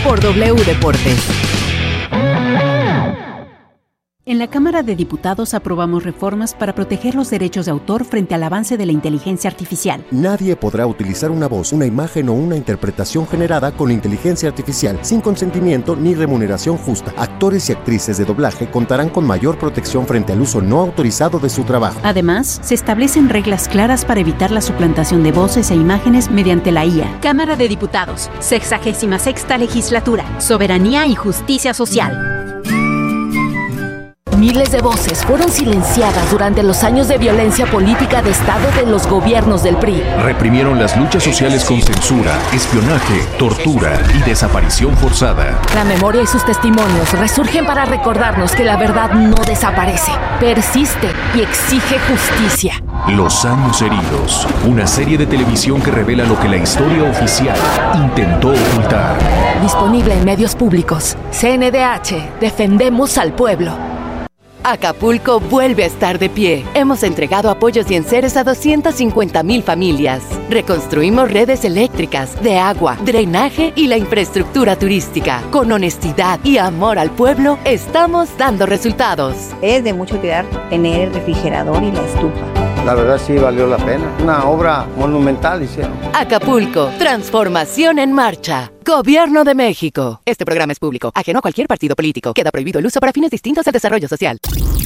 por W Deportes. En la Cámara de Diputados aprobamos reformas para proteger los derechos de autor frente al avance de la inteligencia artificial. Nadie podrá utilizar una voz, una imagen o una interpretación generada con inteligencia artificial sin consentimiento ni remuneración justa. Actores y actrices de doblaje contarán con mayor protección frente al uso no autorizado de su trabajo. Además, se establecen reglas claras para evitar la suplantación de voces e imágenes mediante la IA. Cámara de Diputados, 66ª Legislatura, Soberanía y Justicia Social. Miles de voces fueron silenciadas durante los años de violencia política de Estado de los gobiernos del PRI. Reprimieron las luchas sociales con censura, espionaje, tortura y desaparición forzada. La memoria y sus testimonios resurgen para recordarnos que la verdad no desaparece, persiste y exige justicia. Los años heridos, una serie de televisión que revela lo que la historia oficial intentó ocultar. Disponible en medios públicos. CNDH, defendemos al pueblo. Acapulco vuelve a estar de pie. Hemos entregado apoyos y enseres a 250,000 familias. Reconstruimos redes eléctricas, de agua, drenaje y la infraestructura turística. Con honestidad y amor al pueblo, estamos dando resultados. Es de mucha utilidad tener el refrigerador y la estufa. La verdad sí valió la pena. Una obra monumental hicieron. Acapulco, transformación en marcha. Gobierno de México. Este programa es público, ajeno a cualquier partido político. Queda prohibido el uso para fines distintos al desarrollo social.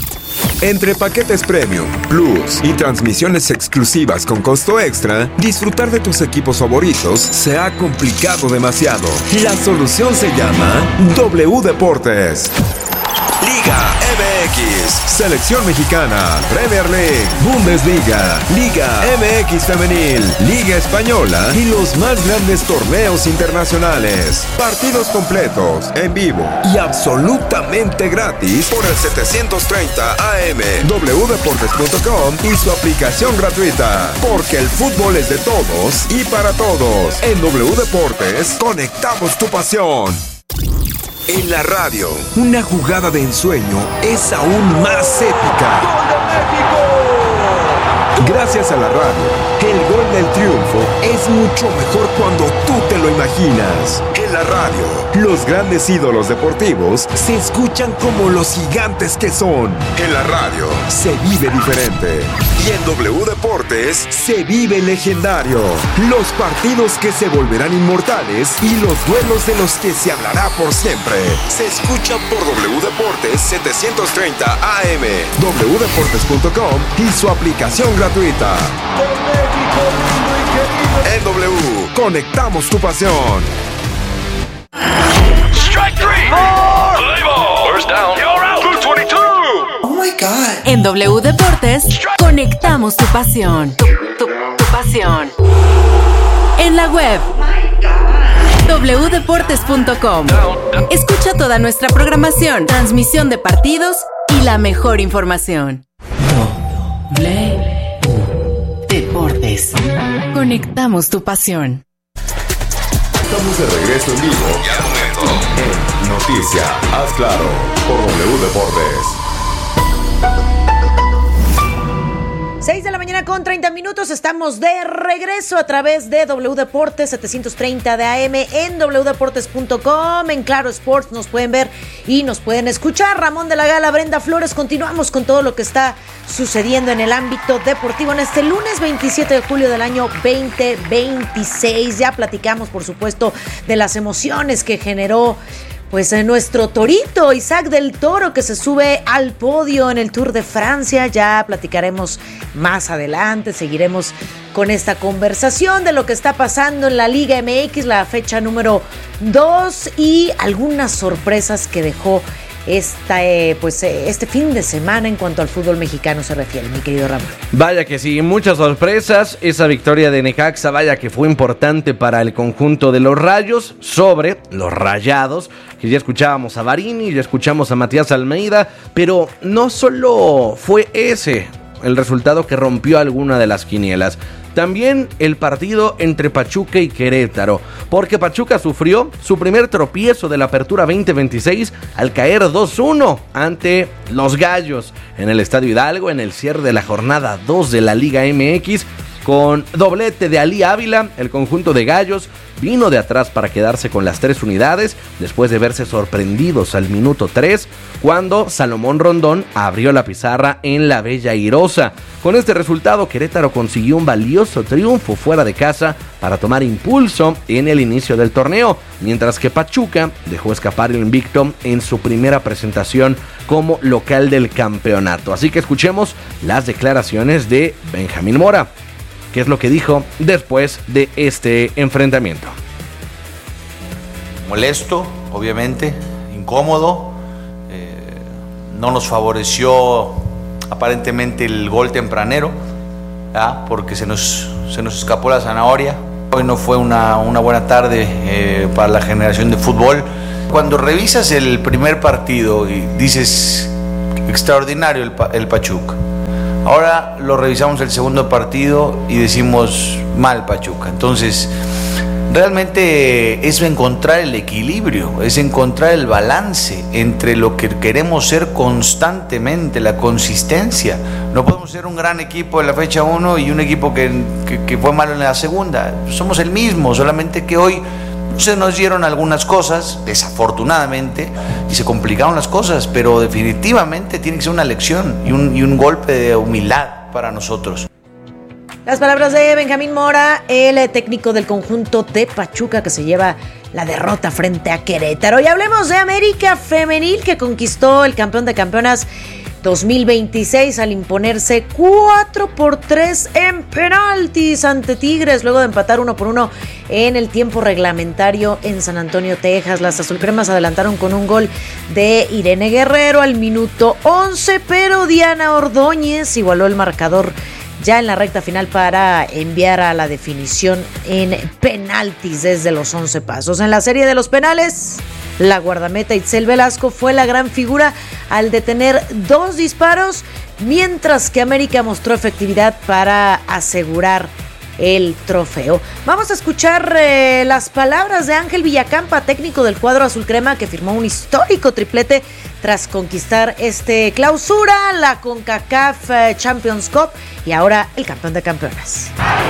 Entre paquetes premium, plus y transmisiones exclusivas con costo extra, disfrutar de tus equipos favoritos se ha complicado demasiado. La solución se llama W Deportes. Liga MX, Selección Mexicana, Premier League, Bundesliga, Liga MX Femenil, Liga Española y los más grandes torneos internacionales. Partidos completos, en vivo y absolutamente gratis por el 730 AM, wdeportes.com y su aplicación gratuita. Porque el fútbol es de todos y para todos. En W Deportes, conectamos tu pasión. En la radio, una jugada de ensueño es aún más épica. ¡Gol de México! Gracias a la radio, el gol del triunfo es mucho mejor cuando tú te lo imaginas. En la radio, los grandes ídolos deportivos se escuchan como los gigantes que son. En la radio, se vive diferente. Y en W Deportes, se vive legendario. Los partidos que se volverán inmortales y los duelos de los que se hablará por siempre. Se escuchan por W Deportes 730 AM, wdeportes.com y su aplicación gratuita. En W, conectamos tu pasión. Strike three. Play ball. First down. You're out. 222. Oh my God. En W Deportes, conectamos tu pasión. Tu pasión. En la web. wdeportes.com. Escucha toda nuestra programación, transmisión de partidos y la mejor información. W Deportes. Conectamos tu pasión. Estamos de regreso en vivo y al momento en Noticia, haz claro, por W Deportes. 6 de la mañana con 30 minutos, estamos de regreso a través de W Deportes 730 de AM en wdeportes.com, en Claro Sports nos pueden ver y nos pueden escuchar. Ramón de la Gala, Brenda Flores, continuamos con todo lo que está sucediendo en el ámbito deportivo en este lunes 27 de julio del año 2026. Ya platicamos, por supuesto, de las emociones que generó pues nuestro torito Isaac del Toro, que se sube al podio en el Tour de Francia. Ya platicaremos más adelante, seguiremos con esta conversación de lo que está pasando en la Liga MX, la fecha número 2 y algunas sorpresas que dejó este fin de semana en cuanto al fútbol mexicano se refiere, mi querido Ramón. Vaya que sí, muchas sorpresas. Esa victoria de Necaxa, vaya que fue importante para el conjunto de los Rayos sobre los Rayados, que ya escuchábamos a Barini, ya escuchamos a Matías Almeida, pero no solo fue ese el resultado que rompió alguna de las quinielas. También el partido entre Pachuca y Querétaro, porque Pachuca sufrió su primer tropiezo de la Apertura 2026 al caer 2-1 ante los Gallos en el Estadio Hidalgo en el cierre de la jornada 2 de la Liga MX. Con doblete de Ali Ávila, el conjunto de Gallos vino de atrás para quedarse con las 3 unidades después de verse sorprendidos al minuto 3 cuando Salomón Rondón abrió la pizarra en la Bella Airosa. Con este resultado, Querétaro consiguió un valioso triunfo fuera de casa para tomar impulso en el inicio del torneo, mientras que Pachuca dejó escapar el invicto en su primera presentación como local del campeonato. Así que escuchemos las declaraciones de Benjamín Mora. ¿Qué es lo que dijo después de este enfrentamiento? Molesto, obviamente, incómodo. No nos favoreció aparentemente el gol tempranero, porque se nos escapó la zanahoria. Hoy no fue una buena tarde para la generación de fútbol. Cuando revisas el primer partido y dices extraordinario el Pachuca. Ahora lo revisamos el segundo partido y decimos mal Pachuca. Entonces, realmente es encontrar el equilibrio, es encontrar el balance entre lo que queremos ser constantemente, la consistencia. No podemos ser un gran equipo en la fecha 1 y un equipo que fue malo en la segunda. Somos el mismo, solamente que hoy se nos dieron algunas cosas, desafortunadamente, y se complicaron las cosas, pero definitivamente tiene que ser una lección y un golpe de humildad para nosotros. Las palabras de Benjamín Mora, el técnico del conjunto de Pachuca, que se lleva la derrota frente a Querétaro. Y hablemos de América Femenil, que conquistó el campeón de campeonas 2026 al imponerse 4-3 en penaltis ante Tigres, luego de empatar 1-1 en el tiempo reglamentario en San Antonio, Texas. Las azulcremas adelantaron con un gol de Irene Guerrero al minuto 11, pero Diana Ordóñez igualó el marcador ya en la recta final para enviar a la definición en penaltis desde los 11 pasos. En la serie de los penales, la guardameta Itzel Velasco fue la gran figura al detener 2 disparos, mientras que América mostró efectividad para asegurar el trofeo. Vamos a escuchar las palabras de Ángel Villacampa, técnico del cuadro azulcrema, que firmó un histórico triplete tras conquistar este clausura, la CONCACAF Champions Cup y ahora el campeón de campeonas.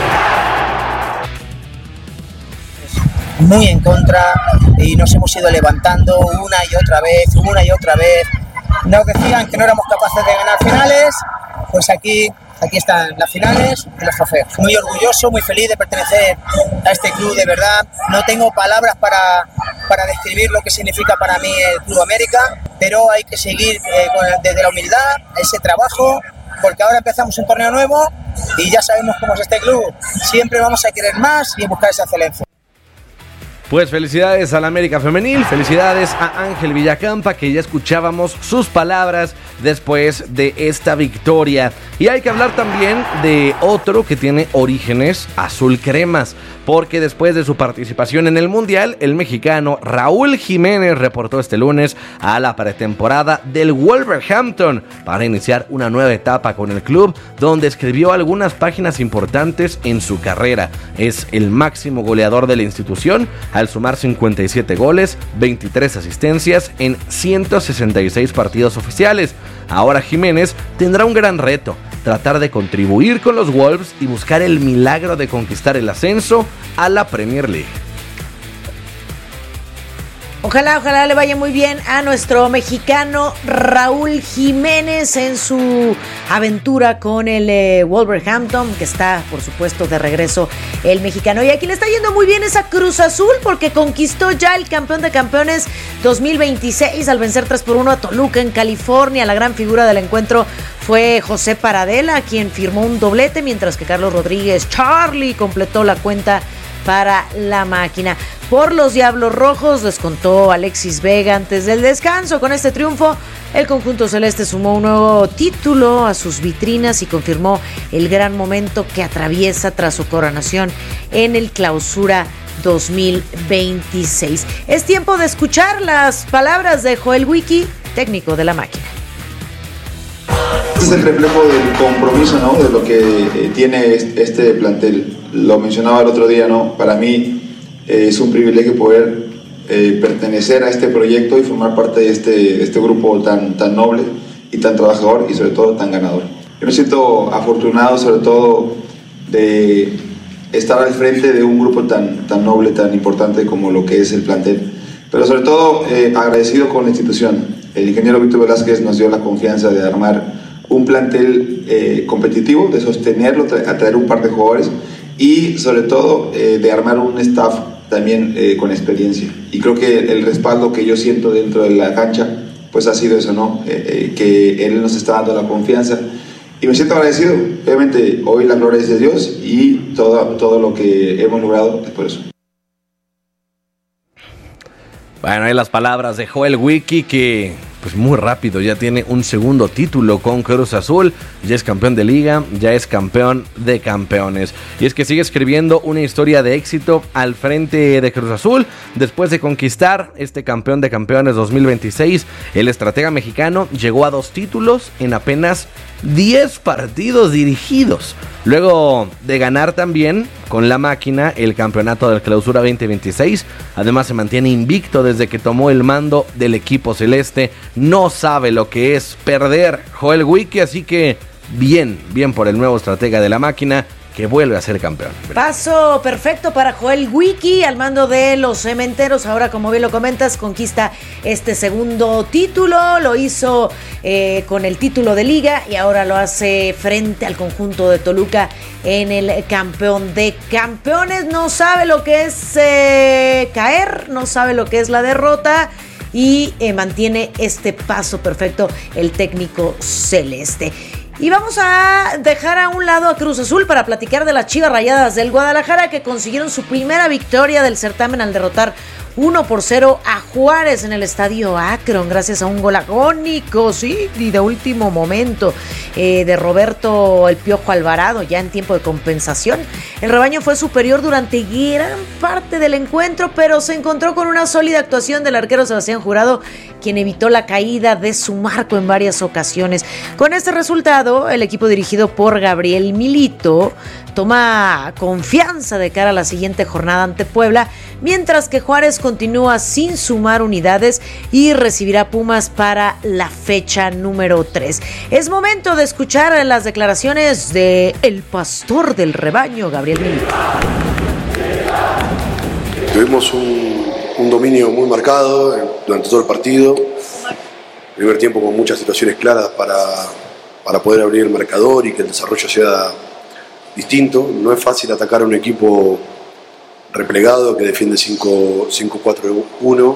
Muy en contra y nos hemos ido levantando una y otra vez. Nos decían que no éramos capaces de ganar finales, pues aquí están las finales y los trofeos. Muy orgulloso, muy feliz de pertenecer a este club, de verdad. No tengo palabras para describir lo que significa para mí el Club América, pero hay que seguir desde la humildad, ese trabajo, porque ahora empezamos un torneo nuevo y ya sabemos cómo es este club. Siempre vamos a querer más y buscar esa excelencia. Pues felicidades a la América Femenil, felicidades a Ángel Villacampa, que ya escuchábamos sus palabras después de esta victoria. Y hay que hablar también de otro que tiene orígenes azulcremas, porque después de su participación en el Mundial, el mexicano Raúl Jiménez reportó este lunes a la pretemporada del Wolverhampton para iniciar una nueva etapa con el club, donde escribió algunas páginas importantes en su carrera. Es el máximo goleador de la institución, al sumar 57 goles, 23 asistencias en 166 partidos oficiales. Ahora Jiménez tendrá un gran reto: tratar de contribuir con los Wolves y buscar el milagro de conquistar el ascenso a la Premier League. Ojalá le vaya muy bien a nuestro mexicano Raúl Jiménez en su aventura con el Wolverhampton, que está, por supuesto, de regreso el mexicano. Y aquí le está yendo muy bien esa Cruz Azul, porque conquistó ya el campeón de campeones 2026 al vencer 3-1 a Toluca en California. La gran figura del encuentro fue José Paradela, quien firmó un doblete, mientras que Carlos Rodríguez, Charlie, completó la cuenta para la máquina. Por los Diablos Rojos descontó Alexis Vega antes del descanso. Con este triunfo, el conjunto celeste sumó un nuevo título a sus vitrinas y confirmó el gran momento que atraviesa tras su coronación en el Clausura 2026. Es tiempo de escuchar las palabras de Joel Wiki, técnico de la máquina. Este es el reflejo del compromiso, ¿no?, de lo que tiene este plantel. Lo mencionaba el otro día, ¿no? Para mí es un privilegio poder pertenecer a este proyecto y formar parte de este grupo tan noble y tan trabajador y sobre todo tan ganador. Yo me siento afortunado, sobre todo de estar al frente de un grupo tan noble, tan importante como lo que es el plantel. Pero sobre todo agradecido con la institución. El ingeniero Víctor Velázquez nos dio la confianza de armar un plantel competitivo, de sostenerlo, atraer un par de jugadores y sobre todo de armar un staff también con experiencia. Y creo que el respaldo que yo siento dentro de la cancha pues ha sido eso, ¿no? Que él nos está dando la confianza y me siento agradecido. Obviamente hoy la gloria es de Dios y todo lo que hemos logrado es por eso. Bueno, ahí las palabras de Joel Wiki, que pues muy rápido ya tiene un segundo título con Cruz Azul, ya es campeón de liga, ya es campeón de campeones. Y es que sigue escribiendo una historia de éxito al frente de Cruz Azul. Después de conquistar este campeón de campeones 2026, el estratega mexicano llegó a 2 títulos en apenas 10 partidos dirigidos. Luego de ganar también con la máquina el campeonato del Clausura 2026, además se mantiene invicto desde que tomó el mando del equipo celeste. No sabe lo que es perder Joel Wiki, así que bien por el nuevo estratega de la máquina, que vuelve a ser campeón. Paso perfecto para Joel Wiki al mando de los Cementeros. Ahora, como bien lo comentas, conquista este segundo título. Lo hizo con el título de liga y ahora lo hace frente al conjunto de Toluca en el campeón de campeones. No sabe lo que es caer, no sabe lo que es la derrota y mantiene este paso perfecto el técnico celeste. Y vamos a dejar a un lado a Cruz Azul para platicar de las Chivas Rayadas del Guadalajara, que consiguieron su primera victoria del certamen al derrotar 1-0 a Juárez en el estadio Akron, gracias a un gol agónico, sí, y de último momento de Roberto El Piojo Alvarado, ya en tiempo de compensación. El rebaño fue superior durante gran parte del encuentro, pero se encontró con una sólida actuación del arquero Sebastián Jurado, quien evitó la caída de su marco en varias ocasiones. Con este resultado, el equipo dirigido por Gabriel Milito toma confianza de cara a la siguiente jornada ante Puebla, mientras que Juárez continúa sin sumar unidades y recibirá Pumas para la fecha número 3. Es momento de escuchar las declaraciones de el pastor del rebaño, Gabriel Milito. Tuvimos un dominio muy marcado durante todo el partido. Primer tiempo con muchas situaciones claras para poder abrir el marcador y que el desarrollo sea distinto. No es fácil atacar a un equipo replegado que defiende 5-4-1.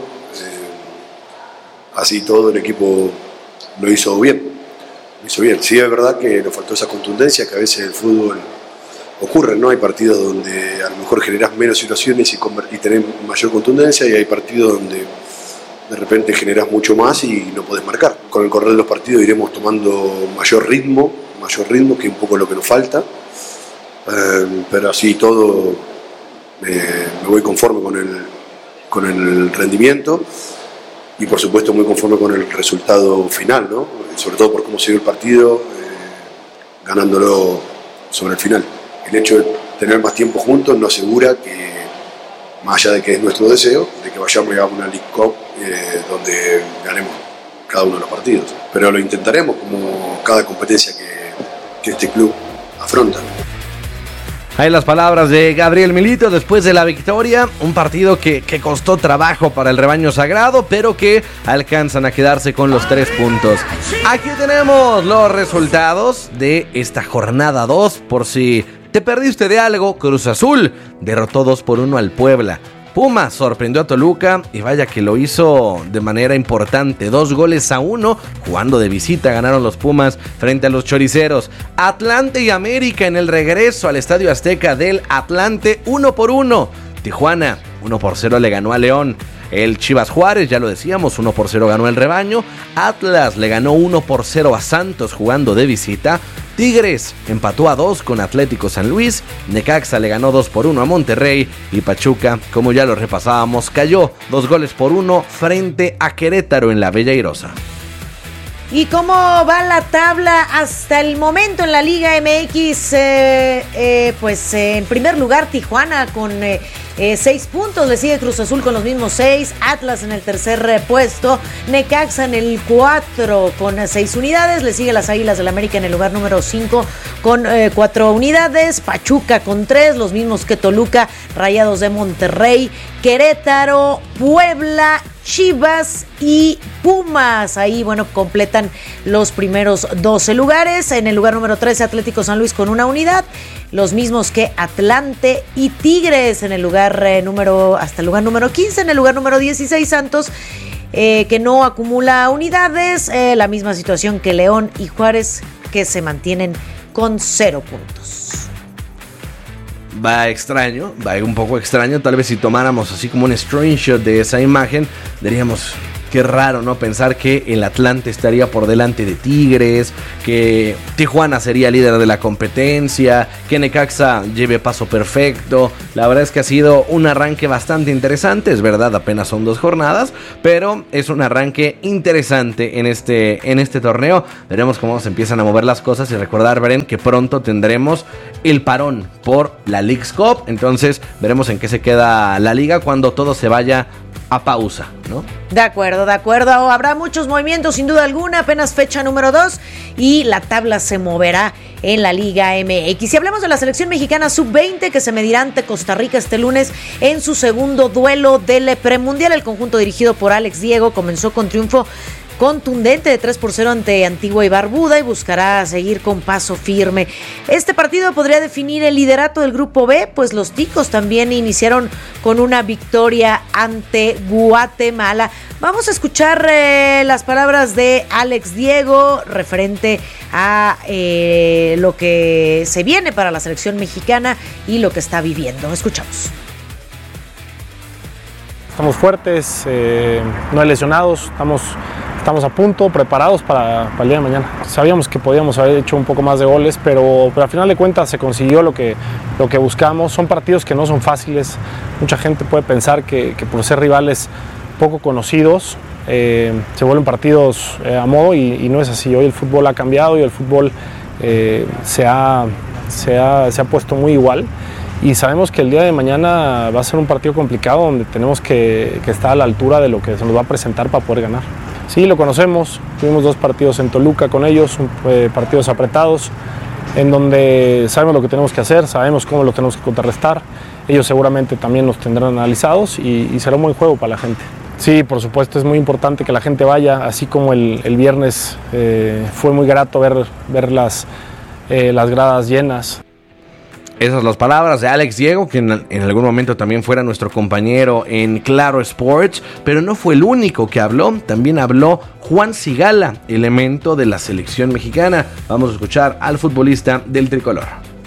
Así todo el equipo lo hizo bien. Sí, es verdad que nos faltó esa contundencia que a veces el fútbol ocurre, ¿no? Hay partidos donde a lo mejor generás menos situaciones y tenés mayor contundencia, y hay partidos donde de repente generás mucho más y no podés marcar. Con el correr de los partidos iremos tomando mayor ritmo, que es un poco lo que nos falta. Pero así todo me voy conforme con el rendimiento y por supuesto muy conforme con el resultado final, ¿no? Sobre todo por cómo se dio el partido, ganándolo sobre el final. El hecho de tener más tiempo juntos nos asegura que, más allá de que es nuestro deseo, de que vayamos a una League Cup donde ganemos cada uno de los partidos. Pero lo intentaremos como cada competencia que este club afronta. Ahí las palabras de Gabriel Milito después de la victoria, un partido que costó trabajo para el rebaño sagrado, pero que alcanzan a quedarse con los 3 puntos. Aquí tenemos los resultados de esta jornada 2, por si te perdiste de algo. Cruz Azul derrotó 2-1 al Puebla. Pumas sorprendió a Toluca y vaya que lo hizo de manera importante. 2-1, jugando de visita, ganaron los Pumas frente a los Choriceros. Atlante y América en el regreso al Estadio Azteca del Atlante, 1-1. Tijuana, 1-0 le ganó a León. El Chivas Juárez, ya lo decíamos, 1-0 ganó el rebaño. Atlas le ganó 1-0 a Santos jugando de visita. Tigres empató a 2 con Atlético San Luis. Necaxa le ganó 2-1 a Monterrey. Y Pachuca, como ya lo repasábamos, cayó 2-1 frente a Querétaro en la Bella Airosa. ¿Y cómo va la tabla hasta el momento en la Liga MX? En primer lugar Tijuana con 6 puntos. Le sigue Cruz Azul con los mismos 6. Atlas en el tercer puesto. Necaxa en el 4 con 6 unidades. Le sigue las Águilas del América en el lugar número 5 con 4 unidades. Pachuca con 3, los mismos que Toluca, Rayados de Monterrey, Querétaro, Puebla, Chivas y Pumas. Ahí, bueno, completan los primeros 12 lugares. En el lugar número 13, Atlético San Luis con 1 unidad. Los mismos que Atlante y Tigres en el lugar hasta el lugar número 15. En el lugar número 16, Santos, que no acumula unidades. La misma situación que León y Juárez, que se mantienen con 0 puntos. Va extraño, va un poco extraño. Tal vez si tomáramos así como un screenshot de esa imagen, diríamos, qué raro, ¿no? Pensar que el Atlante estaría por delante de Tigres, que Tijuana sería líder de la competencia, que Necaxa lleve paso perfecto. La verdad es que ha sido un arranque bastante interesante, es verdad, apenas son 2 jornadas, pero es un arranque interesante en este torneo. Veremos cómo se empiezan a mover las cosas y recordar, Beren, que pronto tendremos el parón por la Leagues Cup, entonces veremos en qué se queda la liga cuando todo se vaya a pausa, ¿no? De acuerdo. Habrá muchos movimientos, sin duda alguna. Apenas fecha número 2 y la tabla se moverá en la Liga MX. Si hablamos de la selección mexicana sub-20, que se medirá ante Costa Rica este lunes en su segundo duelo del premundial, el conjunto dirigido por Alex Diego comenzó con triunfo contundente de 3-0 ante Antigua y Barbuda y buscará seguir con paso firme. Este partido podría definir el liderato del grupo B, pues los ticos también iniciaron con una victoria ante Guatemala. Vamos a escuchar las palabras de Alex Diego referente a lo que se viene para la selección mexicana y lo que está viviendo. Escuchamos. Estamos fuertes, no hay lesionados, estamos a punto, preparados para el día de mañana. Sabíamos que podíamos haber hecho un poco más de goles, pero al final de cuentas se consiguió lo que buscamos. Son partidos que no son fáciles. Mucha gente puede pensar que por ser rivales poco conocidos se vuelven partidos a modo y no es así. Hoy el fútbol ha cambiado y el fútbol se ha puesto muy igual. Y sabemos que el día de mañana va a ser un partido complicado donde tenemos que estar a la altura de lo que se nos va a presentar para poder ganar. Sí, lo conocemos, tuvimos 2 partidos en Toluca con ellos, partidos apretados, en donde sabemos lo que tenemos que hacer, sabemos cómo lo tenemos que contrarrestar. Ellos seguramente también nos tendrán analizados y será un buen juego para la gente. Sí, por supuesto, es muy importante que la gente vaya, así como el viernes fue muy grato ver las gradas llenas. Esas las palabras de Alex Diego, que en algún momento también fuera nuestro compañero en Claro Sports, pero no fue el único que habló, también habló Juan Sigala, elemento de la selección mexicana. Vamos a escuchar al futbolista del tricolor.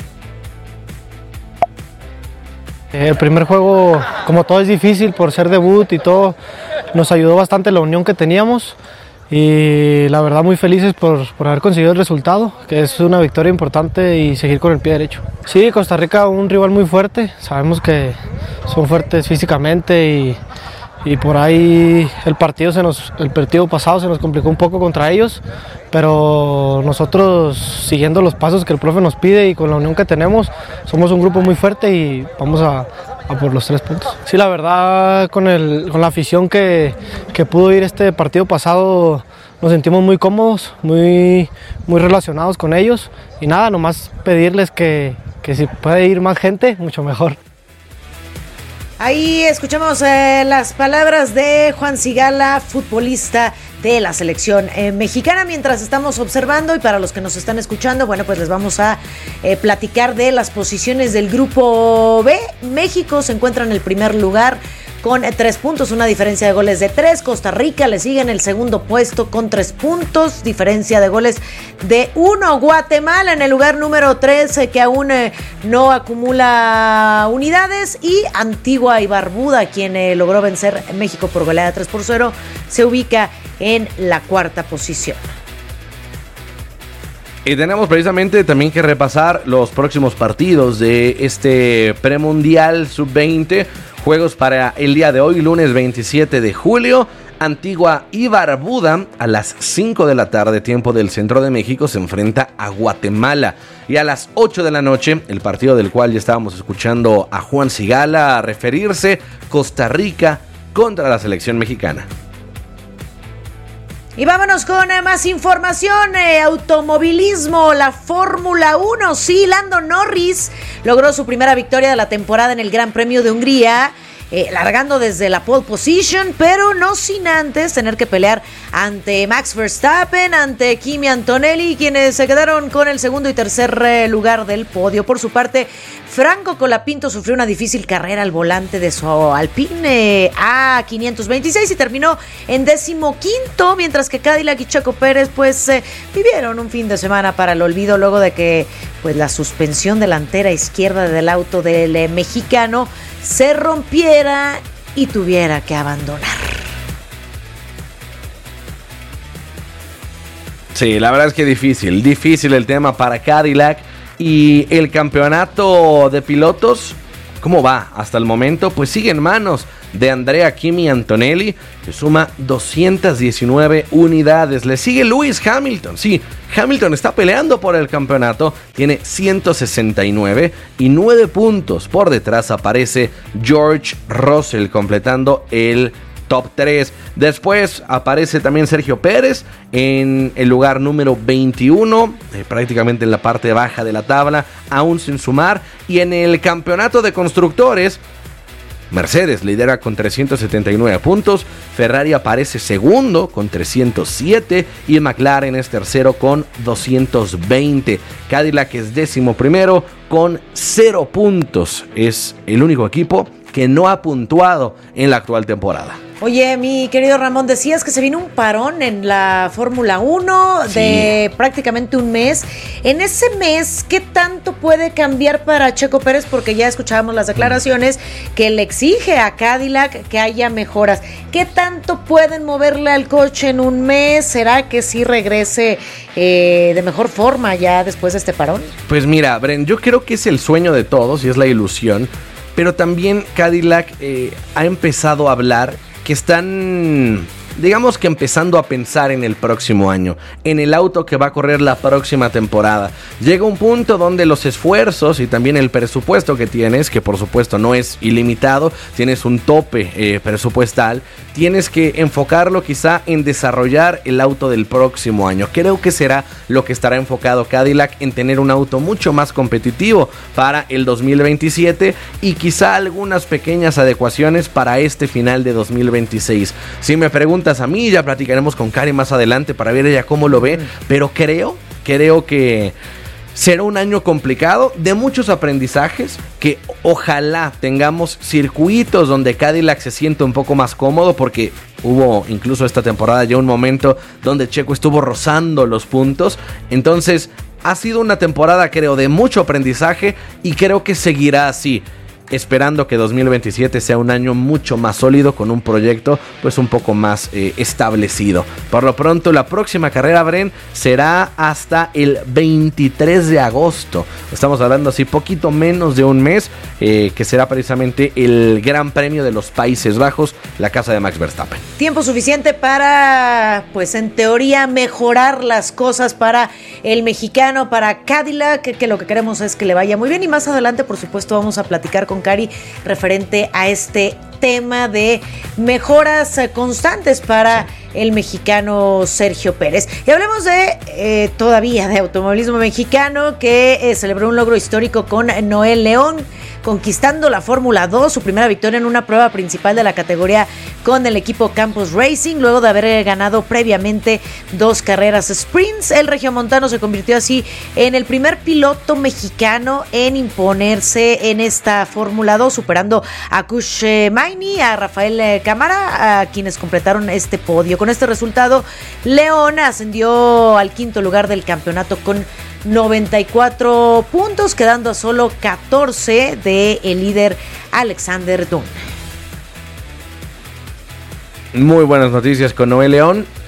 El primer juego, como todo es difícil por ser debut y todo, nos ayudó bastante la unión que teníamos. Y la verdad muy felices por haber conseguido el resultado, que es una victoria importante y seguir con el pie derecho. Sí, Costa Rica un rival muy fuerte, sabemos que son fuertes físicamente y por ahí el partido pasado se nos complicó un poco contra ellos, pero nosotros siguiendo los pasos que el profe nos pide y con la unión que tenemos, somos un grupo muy fuerte y vamos a por los 3 puntos. Sí, la verdad con la afición que pudo ir este partido pasado nos sentimos muy cómodos, muy relacionados con ellos y nada, nomás pedirles que si puede ir más gente, mucho mejor. Ahí escuchamos las palabras de Juan Sigala, futbolista de la selección mexicana, mientras estamos observando, y para los que nos están escuchando, bueno, pues les vamos a platicar de las posiciones del grupo B. México se encuentra en el primer lugar con 3 puntos, una diferencia de goles de 3. Costa Rica le sigue en el segundo puesto con 3 puntos, diferencia de goles de 1. Guatemala en el lugar número 3, que aún no acumula unidades, y Antigua y Barbuda, quien logró vencer a México por goleada 3-0, se ubica en la 4ª posición. Y tenemos precisamente también que repasar los próximos partidos de este premundial sub-20. Juegos para el día de hoy, lunes 27 de julio. Antigua y Barbuda, a las 5 de la tarde, tiempo del centro de México, se enfrenta a Guatemala. Y a las 8 de la noche, el partido del cual ya estábamos escuchando a Juan Sigala referirse, Costa Rica contra la selección mexicana. Y vámonos con más información, automovilismo, la Fórmula 1. Sí, Lando Norris logró su primera victoria de la temporada en el Gran Premio de Hungría, largando desde la pole position, pero no sin antes tener que pelear ante Max Verstappen, ante Kimi Antonelli, quienes se quedaron con el segundo y tercer lugar del podio. Por su parte, Franco Colapinto sufrió una difícil carrera al volante de su Alpine A526 y terminó en 15º, mientras que Cadillac y Checo Pérez vivieron un fin de semana para el olvido luego de que la suspensión delantera izquierda del auto del mexicano se rompiera y tuviera que abandonar. Sí, la verdad es que difícil el tema para Cadillac. Y el campeonato de pilotos, ¿cómo va? Hasta el momento, pues sigue en manos de Andrea Kimi Antonelli, que suma 219 unidades. Le sigue Lewis Hamilton. Sí, Hamilton está peleando por el campeonato, tiene 169 y 9 puntos. Por detrás aparece George Russell completando el top 3. Después aparece también Sergio Pérez en el lugar número 21, prácticamente en la parte baja de la tabla, aún sin sumar. Y en el campeonato de constructores, Mercedes lidera con 379 puntos, Ferrari aparece segundo con 307 y McLaren es tercero con 220. Cadillac es 11º con 0 puntos. Es el único equipo que no ha puntuado en la actual temporada. Oye, mi querido Ramón, decías que se vino un parón en la Fórmula 1 de prácticamente un mes. En ese mes, ¿qué tanto puede cambiar para Checo Pérez? Porque ya escuchábamos las declaraciones que le exige a Cadillac que haya mejoras. ¿Qué tanto pueden moverle al coche en un mes? ¿Será que sí regrese de mejor forma ya después de este parón? Pues mira, Bren, yo creo que es el sueño de todos y es la ilusión. Pero también Cadillac ha empezado a hablar que están, digamos que empezando a pensar en el próximo año, en el auto que va a correr la próxima temporada. Llega un punto donde los esfuerzos y también el presupuesto que tienes, que por supuesto no es ilimitado, tienes un tope presupuestal, tienes que enfocarlo quizá en desarrollar el auto del próximo año. Creo que será lo que estará enfocado Cadillac, en tener un auto mucho más competitivo para el 2027 y quizá algunas pequeñas adecuaciones para este final de 2026. Si me preguntas a mí, ya platicaremos con Cari más adelante para ver ella cómo lo ve, pero creo que será un año complicado, de muchos aprendizajes, que ojalá tengamos circuitos donde Cadillac se sienta un poco más cómodo, porque hubo incluso esta temporada ya un momento donde Checo estuvo rozando los puntos. Entonces ha sido una temporada, creo, de mucho aprendizaje y creo que seguirá así, esperando que 2027 sea un año mucho más sólido, con un proyecto pues un poco más establecido. Por lo pronto, la próxima carrera, Bren, será hasta el 23 de agosto. Estamos hablando así poquito menos de un mes, que será precisamente el Gran Premio de los Países Bajos, la casa de Max Verstappen. Tiempo suficiente para, pues en teoría, mejorar las cosas para el mexicano, para Cadillac, que lo que queremos es que le vaya muy bien. Y más adelante, por supuesto, vamos a platicar con Cari referente a este tema de mejoras constantes para el mexicano Sergio Pérez. Y hablemos todavía de automovilismo mexicano, que celebró un logro histórico con Noel León, conquistando la Fórmula 2, su primera victoria en una prueba principal de la categoría con el equipo Campos Racing, luego de haber ganado previamente 2 carreras sprints. El regiomontano se convirtió así en el primer piloto mexicano en imponerse en esta Fórmula 2, superando a Kush Maini, a Rafael Cámara, a quienes completaron este podio. Con este resultado, León ascendió al 5º lugar del campeonato con 94 puntos, quedando a solo 14 del líder Alexander Dunn. Muy buenas noticias con Noel León.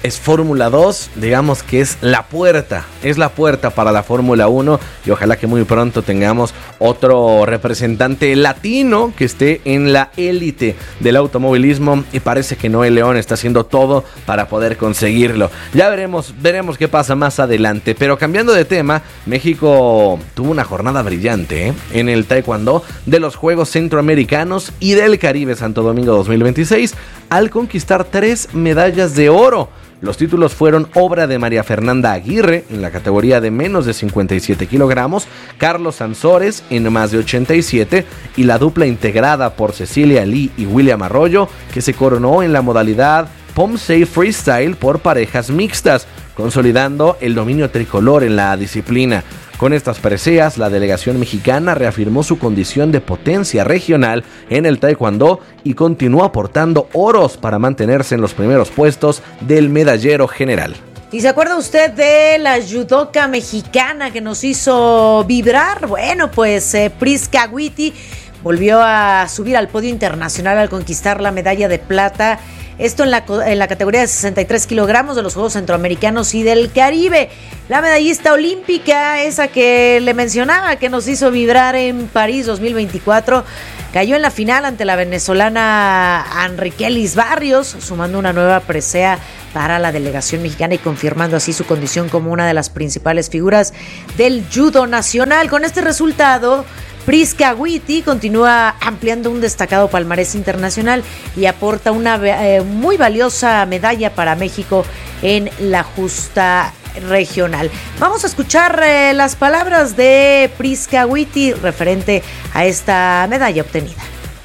es Fórmula 2, digamos que es la puerta para la Fórmula 1 y ojalá que muy pronto tengamos otro representante latino que esté en la élite del automovilismo y parece que Noé León está haciendo todo para poder conseguirlo. Ya veremos qué pasa más adelante, pero cambiando de tema, México tuvo una jornada brillante en el taekwondo de los Juegos Centroamericanos y del Caribe Santo Domingo 2026 al conquistar 3 medallas de oro. Los títulos fueron obra de María Fernanda Aguirre en la categoría de menos de 57 kilogramos, Carlos Sansores en más de 87 y la dupla integrada por Cecilia Lee y William Arroyo que se coronó en la modalidad Pomsei Freestyle por parejas mixtas, consolidando el dominio tricolor en la disciplina. Con estas preseas, la delegación mexicana reafirmó su condición de potencia regional en el taekwondo y continuó aportando oros para mantenerse en los primeros puestos del medallero general. ¿Y se acuerda usted de la judoka mexicana que nos hizo vibrar? Bueno, pues Prisca Witty volvió a subir al podio internacional al conquistar la medalla de plata. Esto en la categoría de 63 kilogramos de los Juegos Centroamericanos y del Caribe. La medallista olímpica, esa que le mencionaba, que nos hizo vibrar en París 2024, cayó en la final ante la venezolana Enriquelis Barrios, sumando una nueva presea para la delegación mexicana y confirmando así su condición como una de las principales figuras del judo nacional. Con este resultado, Prisca Witty continúa ampliando un destacado palmarés internacional y aporta una muy valiosa medalla para México en la justa regional. Vamos a escuchar las palabras de Prisca Witty referente a esta medalla obtenida.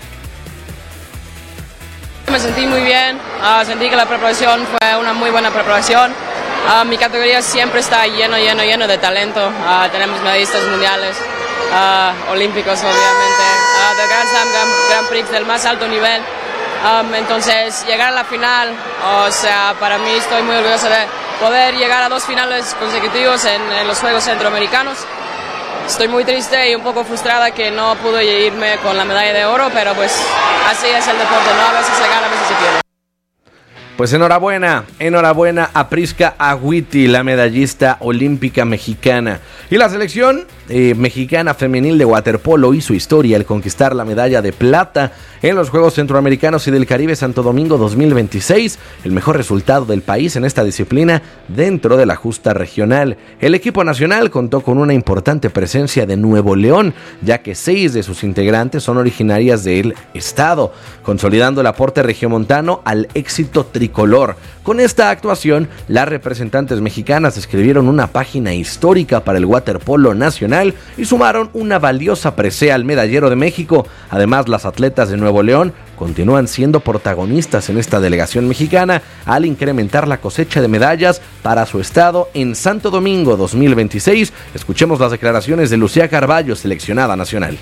Me sentí muy bien, sentí que la preparación fue una muy buena preparación. Mi categoría siempre está lleno de talento. Tenemos medallistas mundiales, olímpicos obviamente, de Grand Prix del más alto nivel. Entonces llegar a la final, o sea, para mí estoy muy orgulloso de poder llegar a 2 finales consecutivos en los Juegos Centroamericanos. Estoy muy triste y un poco frustrada que no pude irme con la medalla de oro, pero pues así es el deporte, ¿no? A veces se gana, a veces se pierde. Pues enhorabuena a Prisca Witty, la medallista olímpica mexicana. Y la selección mexicana femenil de waterpolo hizo historia al conquistar la medalla de plata en los Juegos Centroamericanos y del Caribe Santo Domingo 2026, el mejor resultado del país en esta disciplina dentro de la justa regional. El equipo nacional contó con una importante presencia de Nuevo León, ya que 6 de sus integrantes son originarias del estado, consolidando el aporte regiomontano al éxito tricolor. Con esta actuación, las representantes mexicanas escribieron una página histórica para el waterpolo nacional y sumaron una valiosa presea al medallero de México. Además, las atletas de Nuevo León continúan siendo protagonistas en esta delegación mexicana al incrementar la cosecha de medallas para su estado en Santo Domingo 2026. Escuchemos las declaraciones de Lucía Carballo, seleccionada nacional.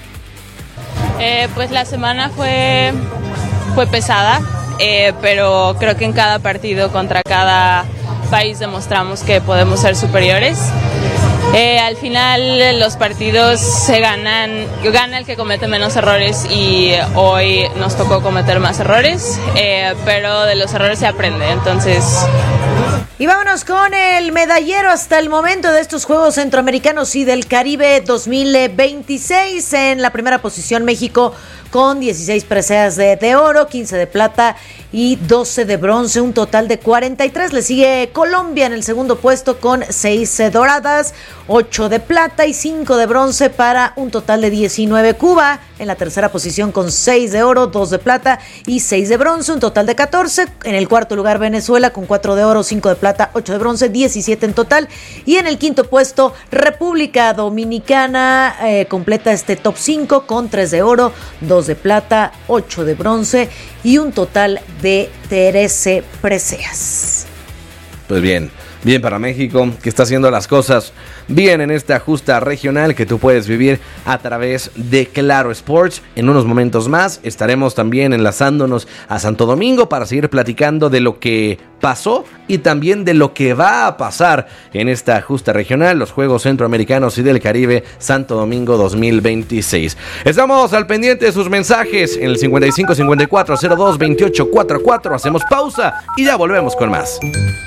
Pues la semana fue pesada, pero creo que en cada partido contra cada país demostramos que podemos ser superiores. Al final los partidos gana el que comete menos errores y hoy nos tocó cometer más errores, pero de los errores se aprende, entonces... Y vámonos con el medallero hasta el momento de estos Juegos Centroamericanos y del Caribe 2026. En la primera posición México con 16 preseas de oro, 15 de plata y 12 de bronce, un total de 43. Le sigue Colombia en el segundo puesto con 6 doradas, 8 de plata y 5 de bronce para un total de 19. Cuba en la tercera posición con 6 de oro, 2 de plata y 6 de bronce, un total de 14. En el cuarto lugar Venezuela con 4 de oro, 5 de plata, 8 de bronce, 17 en total. Y en el quinto puesto República Dominicana completa este top 5 con 3 de oro, 2 de plata, 8 de bronce y un total de 13 preseas. Pues bien para México, que está haciendo las cosas bien en esta justa regional que tú puedes vivir a través de Claro Sports. En unos momentos más estaremos también enlazándonos a Santo Domingo para seguir platicando de lo que pasó y también de lo que va a pasar en esta justa regional, los Juegos Centroamericanos y del Caribe Santo Domingo 2026. Estamos al pendiente de sus mensajes en el 55 54 02 28 44. Hacemos pausa y ya volvemos con más.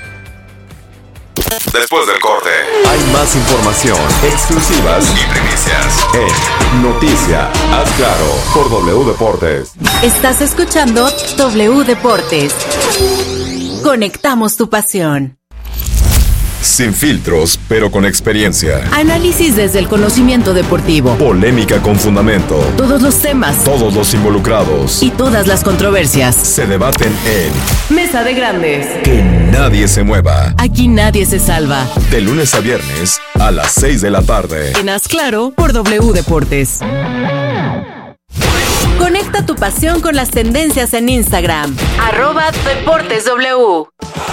Después del corte, hay más información, exclusivas y primicias en Noticia. Haz claro por W Deportes. Estás escuchando W Deportes. Conectamos tu pasión. Sin filtros, pero con experiencia. Análisis desde el conocimiento deportivo. Polémica con fundamento. Todos los temas. Todos los involucrados. Y todas las controversias. Se debaten en Mesa de Grandes. Que nadie se mueva. Aquí nadie se salva. De lunes a viernes a las 6 de la tarde. En Haz Claro por W Deportes. Conecta tu pasión con las tendencias en Instagram. @DeportesW.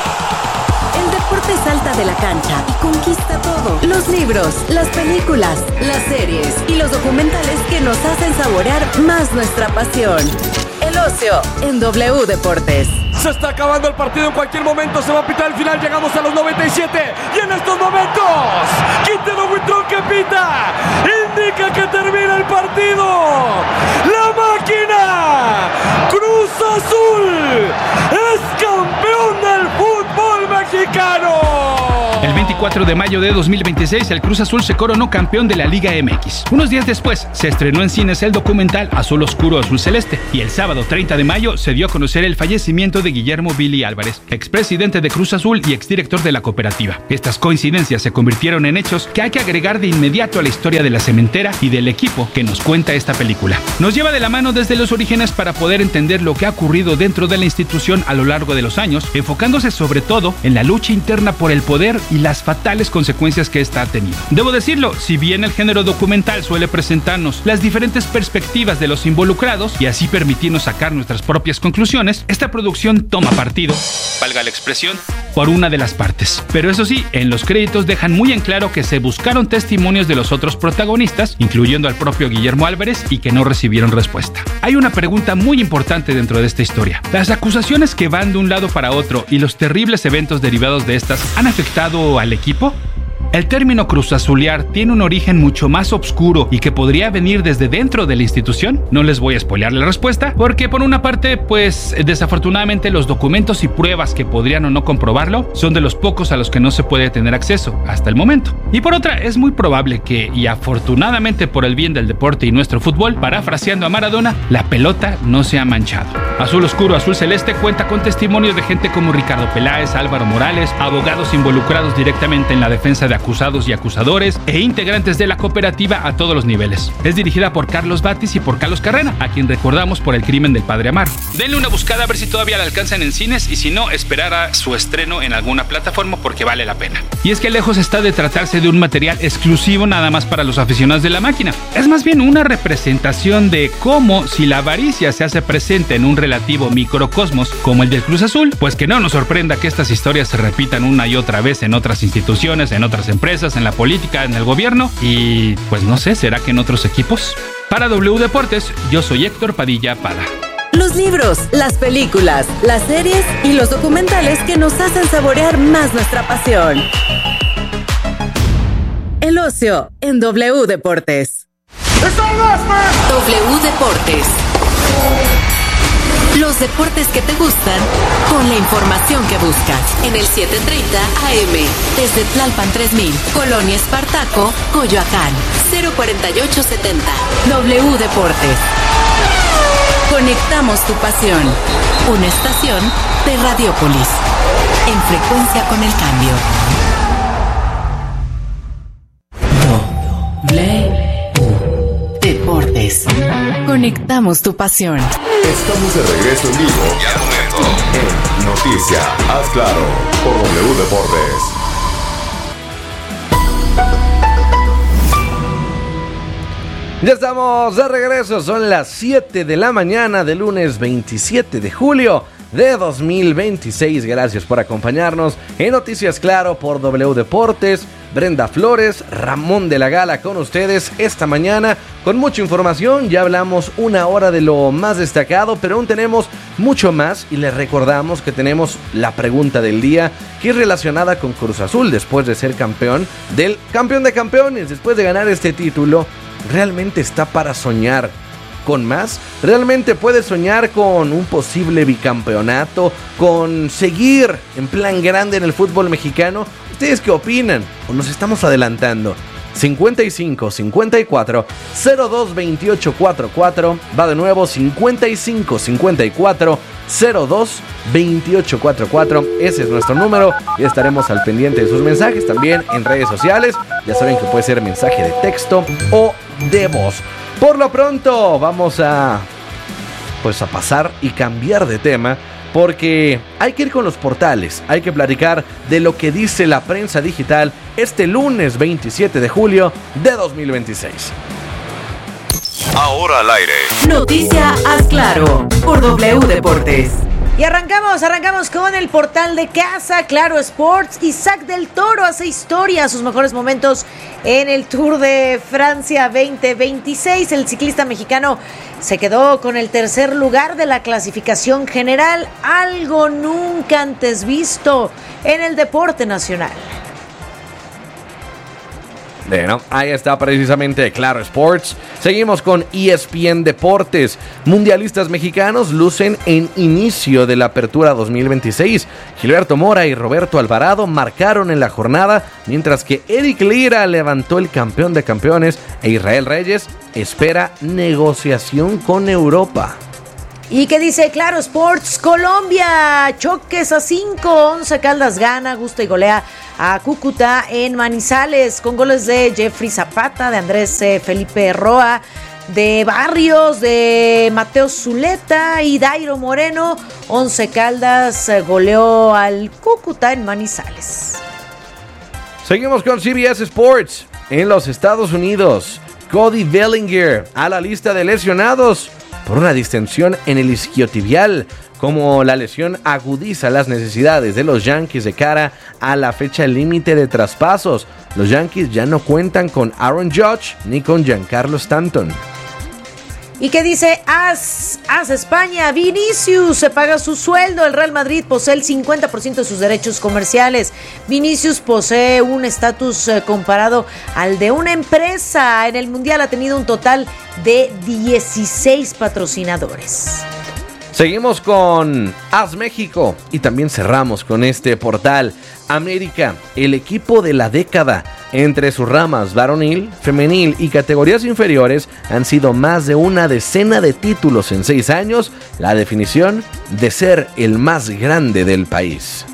El deporte salta de la cancha y conquista todo. Los libros, las películas, las series y los documentales que nos hacen saborear más nuestra pasión. El ocio en W Deportes. Se está acabando el partido, en cualquier momento se va a pitar el final, llegamos a los 97 y en estos momentos Quintero Huitrón que pita indica que termina el partido. La máquina Cruz Azul es campeón del fútbol mexicano. El 24 de mayo de 2026, el Cruz Azul se coronó campeón de la Liga MX. Unos días después, se estrenó en cines el documental Azul Oscuro, Azul Celeste. Y el sábado 30 de mayo se dio a conocer el fallecimiento de Guillermo Billy Álvarez, expresidente de Cruz Azul y exdirector de la cooperativa. Estas coincidencias se convirtieron en hechos que hay que agregar de inmediato a la historia de la cementera y del equipo que nos cuenta esta película. Nos lleva de la mano desde los orígenes para poder entender lo que ha ocurrido dentro de la institución a lo largo de los años, enfocándose sobre todo en la lucha interna por el poder y las fatales consecuencias que esta ha tenido. Debo decirlo, si bien el género documental suele presentarnos las diferentes perspectivas de los involucrados y así permitirnos sacar nuestras propias conclusiones, esta producción toma partido, valga la expresión, por una de las partes. Pero eso sí, en los créditos dejan muy en claro que se buscaron testimonios de los otros protagonistas, incluyendo al propio Guillermo Álvarez, y que no recibieron respuesta. Hay una pregunta muy importante dentro de esta historia. ¿Las acusaciones que van de un lado para otro y los terribles eventos derivados de estas han afectado al equipo? El término cruzazulear tiene un origen mucho más oscuro y que podría venir desde dentro de la institución. No les voy a spoilear la respuesta, porque por una parte, pues desafortunadamente los documentos y pruebas que podrían o no comprobarlo son de los pocos a los que no se puede tener acceso hasta el momento. Y por otra, es muy probable que, y afortunadamente por el bien del deporte y nuestro fútbol, parafraseando a Maradona, la pelota no se ha manchado. Azul Oscuro, Azul Celeste cuenta con testimonios de gente como Ricardo Peláez, Álvaro Morales, abogados involucrados directamente en la defensa de acusados y acusadores e integrantes de la cooperativa a todos los niveles. Es dirigida por Carlos Batis y por Carlos Carrera, a quien recordamos por el crimen del Padre Amaro. Denle una buscada a ver si todavía la alcanzan en cines y si no, esperar a su estreno en alguna plataforma porque vale la pena. Y es que lejos está de tratarse de un material exclusivo nada más para los aficionados de la máquina. Es más bien una representación de cómo, si la avaricia se hace presente en un relativo microcosmos como el del Cruz Azul, pues que no nos sorprenda que estas historias se repitan una y otra vez en otras instituciones, en otras empresas, en la política, en el gobierno y pues no sé, ¿será que en otros equipos? Para W Deportes, yo soy Héctor Padilla Pada. Los libros, las películas, las series y los documentales que nos hacen saborear más nuestra pasión. El ocio en W Deportes. W Deportes. Los deportes que te gustan con la información que buscas. En el 730 AM, desde Tlalpan 3000, Colonia Espartaco, Coyoacán, 04870. W Deportes. Conectamos tu pasión. Una estación de Radiopolis. En frecuencia con el cambio. W Deportes. Conectamos tu pasión. Estamos de regreso en vivo y al momento en Noticia. Haz claro por W Deportes. Ya estamos de regreso, son las 7 de la mañana del lunes 27 de julio de 2026. Gracias por acompañarnos en Noticias Claro por W Deportes. Brenda Flores, Ramón de la Gala con ustedes esta mañana con mucha información. Ya hablamos una hora de lo más destacado, pero aún tenemos mucho más y les recordamos que tenemos la pregunta del día, que es relacionada con Cruz Azul después de ser campeón del campeón de campeones, después de ganar este título. ¿Realmente está para soñar con más? ¿Realmente puede soñar con un posible bicampeonato? ¿Con seguir en plan grande en el fútbol mexicano? ¿Ustedes qué opinan? ¿O nos estamos adelantando? 55 54 02 28 44. Va de nuevo 55 54 02 28 44. Ese es nuestro número y estaremos al pendiente de sus mensajes también en redes sociales. Ya saben que puede ser mensaje de texto o de voz. Por lo pronto vamos a pasar y cambiar de tema, porque hay que ir con los portales, hay que platicar de lo que dice la prensa digital este lunes 27 de julio de 2026. Ahora al aire. Noticia Haz Claro por W Deportes. Y arrancamos con el portal de casa, Claro Sports. Isaac del Toro hace historia, sus mejores momentos en el Tour de Francia 2026. El ciclista mexicano se quedó con el tercer lugar de la clasificación general, algo nunca antes visto en el deporte nacional. Bueno, ahí está precisamente Claro Sports. Seguimos con ESPN Deportes. Mundialistas mexicanos lucen en inicio de la Apertura 2026. Gilberto Mora y Roberto Alvarado marcaron en la jornada, mientras que Eric Lira levantó el campeón de campeones e Israel Reyes espera negociación con Europa. ¿Y qué dice Claro Sports? Colombia, choques a 5, 11 Caldas gana, gusta y golea a Cúcuta en Manizales, con goles de Jeffrey Zapata, de Andrés Felipe Roa, de Barrios, de Mateo Zuleta y Dairo Moreno. 11 Caldas goleó al Cúcuta en Manizales. Seguimos con CBS Sports. En los Estados Unidos, Cody Bellinger a la lista de lesionados por una distensión en el isquiotibial. Como la lesión agudiza las necesidades de los Yankees de cara a la fecha límite de traspasos. Los Yankees ya no cuentan con Aaron Judge ni con Giancarlo Stanton. ¿Y qué dice AS España? Vinicius se paga su sueldo. El Real Madrid posee el 50% de sus derechos comerciales. Vinicius posee un estatus comparado al de una empresa. En el Mundial ha tenido un total de 16 patrocinadores. Seguimos con AS México y también cerramos con este portal. América, el equipo de la década. Entre sus ramas varonil, femenil y categorías inferiores han sido más de una decena de títulos en 6 años, la definición de ser el más grande del país.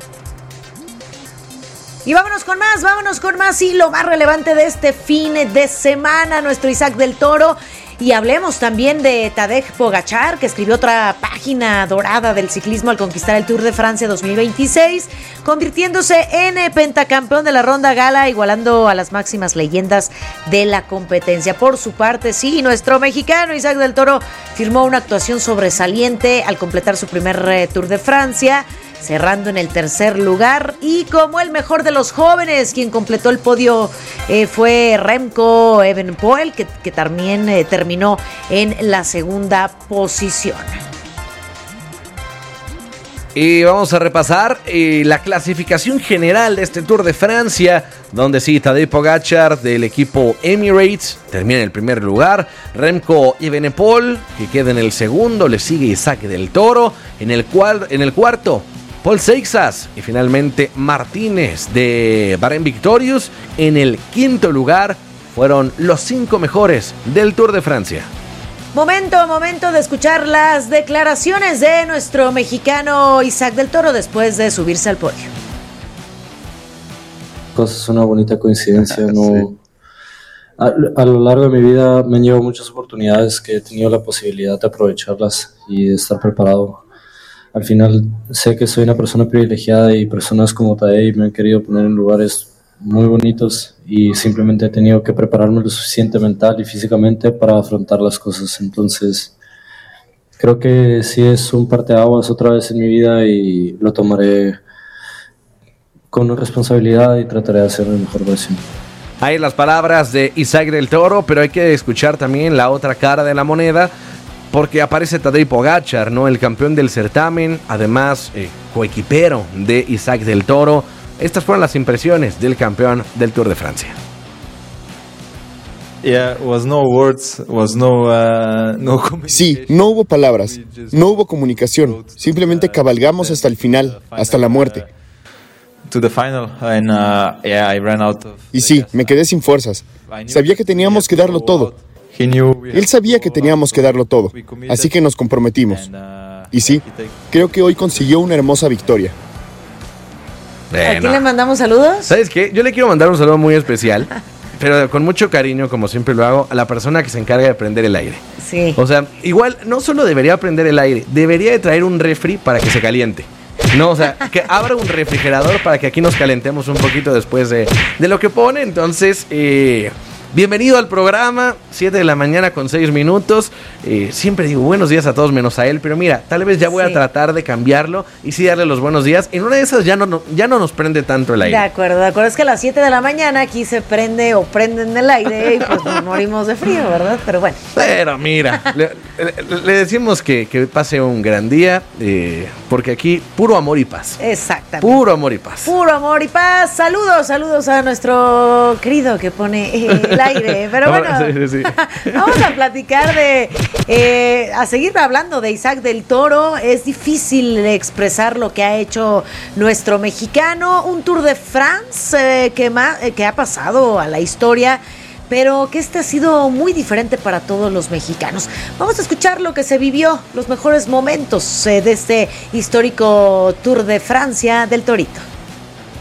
Y vámonos con más y lo más relevante de este fin de semana, nuestro Isaac del Toro. Y hablemos también de Tadej Pogačar, que escribió otra página dorada del ciclismo al conquistar el Tour de Francia 2026, convirtiéndose en pentacampeón de la Ronda Gala, igualando a las máximas leyendas de la competencia. Por su parte, sí, nuestro mexicano Isaac del Toro firmó una actuación sobresaliente al completar su primer Tour de Francia, cerrando en el tercer lugar, y como el mejor de los jóvenes, quien completó el podio fue Remco Evenepoel, que también terminó en la segunda posición. Y vamos a repasar la clasificación general de este Tour de Francia, donde sí, Tadej Pogačar del equipo Emirates termina en el primer lugar, Remco Evenepoel, que queda en el segundo, le sigue Isaac del Toro, en el cuarto Paul Seixas y finalmente Martínez de Bahrain Victorious en el quinto lugar. Fueron los 5 mejores del Tour de Francia. Momento de escuchar las declaraciones de nuestro mexicano Isaac del Toro después de subirse al podio. Pues es una bonita coincidencia, ¿no? A lo largo de mi vida me han llevado muchas oportunidades que he tenido la posibilidad de aprovecharlas y de estar preparado. Al final sé que soy una persona privilegiada y personas como Tadej me han querido poner en lugares muy bonitos y simplemente he tenido que prepararme lo suficiente mental y físicamente para afrontar las cosas. Entonces creo que sí es un parteaguas otra vez en mi vida y lo tomaré con responsabilidad y trataré de hacer mi mejor versión. Ahí las palabras de Isaac del Toro, pero hay que escuchar también la otra cara de la moneda, porque aparece Tadej Pogačar, ¿no? El campeón del certamen, además coequipero de Isaac del Toro. Estas fueron las impresiones del campeón del Tour de Francia. Sí, no hubo palabras, no hubo comunicación, simplemente cabalgamos hasta el final, hasta la muerte. Y sí, me quedé sin fuerzas. Sabía que teníamos que darlo todo. Él sabía que teníamos que darlo todo, así que nos comprometimos. Y sí, creo que hoy consiguió una hermosa victoria. ¿A quién le mandamos saludos? ¿Sabes qué? Yo le quiero mandar un saludo muy especial, pero con mucho cariño, como siempre lo hago, a la persona que se encarga de prender el aire. Sí. O sea, igual no solo debería prender el aire, debería de traer un refri para que se caliente. No, o sea, que abra un refrigerador para que aquí nos calentemos un poquito después de lo que pone. Entonces, bienvenido al programa, 7 de la mañana con 6 minutos. Siempre digo buenos días a todos menos a él, pero mira, tal vez ya voy a tratar de cambiarlo y sí darle los buenos días. En una de esas ya no nos prende tanto el aire. De acuerdo. Es que a las 7 de la mañana aquí se prende o prenden el aire y pues nos morimos de frío, ¿verdad? Pero bueno. Pero mira, le decimos que pase un gran día, porque aquí puro amor y paz. Exactamente. Puro amor y paz. Puro amor y paz. Saludos a nuestro querido que pone el aire. Pero bueno, sí. Vamos a platicar a seguir hablando de Isaac del Toro. Es difícil expresar lo que ha hecho nuestro mexicano. Un Tour de France que ha pasado a la historia, pero que ha sido muy diferente para todos los mexicanos. Vamos a escuchar lo que se vivió, los mejores momentos de este histórico Tour de Francia del Torito.